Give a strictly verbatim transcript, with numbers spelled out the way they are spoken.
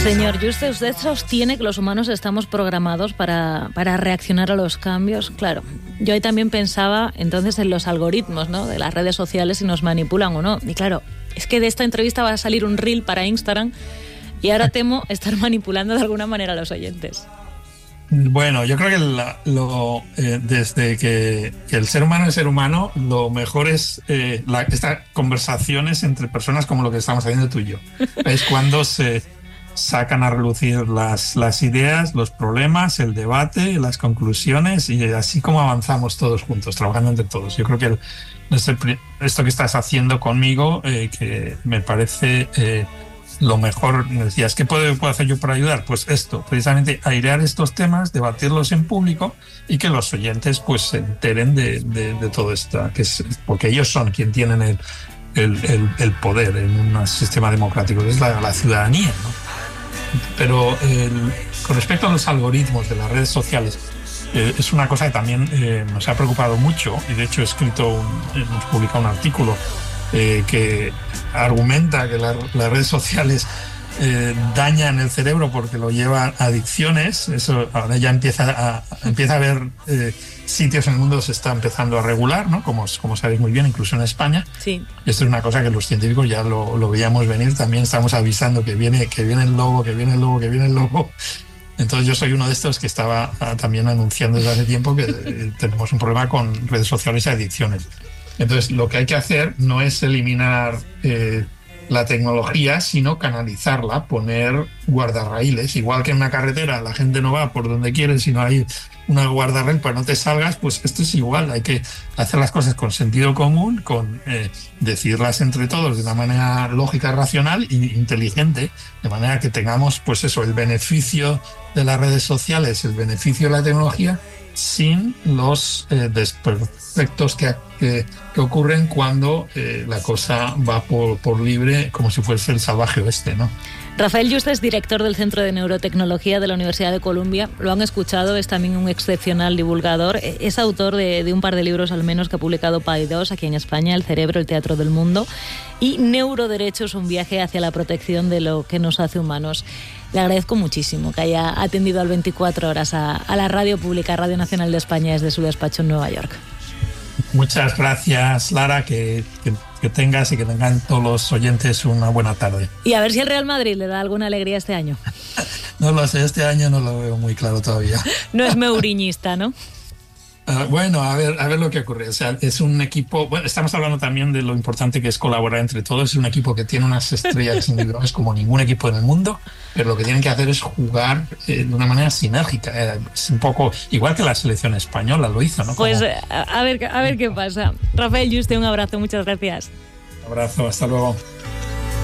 Señor Yuste, usted sostiene que los humanos estamos programados para, para reaccionar a los cambios. Claro, yo ahí también pensaba entonces en los algoritmos, ¿no?, de las redes sociales, si nos manipulan o no. Y claro, es que de esta entrevista va a salir un reel para Instagram y ahora temo estar manipulando de alguna manera a los oyentes. Bueno, yo creo que la, lo, eh, desde que, que el ser humano es ser humano, lo mejor es eh, la, estas conversaciones entre personas como lo que estamos haciendo tú y yo. Es cuando se sacan a relucir las, las ideas, los problemas, el debate, las conclusiones, y así como avanzamos todos juntos, trabajando entre todos. Yo creo que el, esto que estás haciendo conmigo, eh, que me parece... Eh, lo mejor, me decías, ¿qué puedo, puedo hacer yo para ayudar? Pues esto, precisamente airear estos temas, debatirlos en público y que los oyentes pues se enteren de, de, de todo esto, que es, porque ellos son quien tienen el, el, el, el poder en un sistema democrático, que es la, la ciudadanía, ¿no? Pero el, con respecto a los algoritmos de las redes sociales, eh, es una cosa que también eh, nos ha preocupado mucho, y de hecho he escrito, un, hemos publicado un artículo Eh, que argumenta que la, las redes sociales eh, dañan el cerebro porque lo llevan a adicciones. Eso ahora ya empieza a, empieza a haber eh, sitios en el mundo se está empezando a regular, ¿no? Como, como sabéis muy bien, incluso en España. Sí. Esto es una cosa que los científicos ya lo, lo veíamos venir. También estamos avisando que viene, que viene el lobo, que viene el lobo, que viene el lobo. Entonces yo soy uno de estos que estaba también anunciando desde hace tiempo que eh, tenemos un problema con redes sociales y adicciones. Entonces, lo que hay que hacer no es eliminar eh, la tecnología, sino canalizarla, poner guardarraíles. Igual que en una carretera la gente no va por donde quiere, sino hay una guardarraíl para no te salgas, pues esto es igual. Hay que hacer las cosas con sentido común, con eh, decidirlas entre todos de una manera lógica, racional e inteligente, de manera que tengamos, pues eso, el beneficio de las redes sociales, el beneficio de la tecnología, sin los eh, desperfectos que, que, que ocurren cuando eh, la cosa va por, por libre, como si fuese el salvaje oeste, ¿no? Rafael Yuste es director del Centro de Neurotecnología de la Universidad de Columbia. Lo han escuchado, es también un excepcional divulgador. Es autor de, de un par de libros al menos que ha publicado Paidós aquí en España, El cerebro, el teatro del mundo, y Neuroderechos, un viaje hacia la protección de lo que nos hace humanos. Le agradezco muchísimo que haya atendido al veinticuatro horas a, a la radio pública, Radio Nacional de España, desde su despacho en Nueva York. Muchas gracias, Lara, que, que, que tengas y que tengan todos los oyentes una buena tarde. Y a ver si el Real Madrid le da alguna alegría este año. No lo sé, este año no lo veo muy claro todavía. No es meuriñista, ¿no? Uh, bueno, a ver, a ver lo que ocurre. O sea, es un equipo. Bueno, estamos hablando también de lo importante que es colaborar entre todos. Es un equipo que tiene unas estrellas individuales como ningún equipo en el mundo, pero lo que tienen que hacer es jugar eh, de una manera sinérgica. Eh, es un poco igual que la selección española lo hizo, ¿no? Como... Pues a ver, a ver qué pasa. Rafael Yuste, un abrazo, muchas gracias. Un abrazo, hasta luego.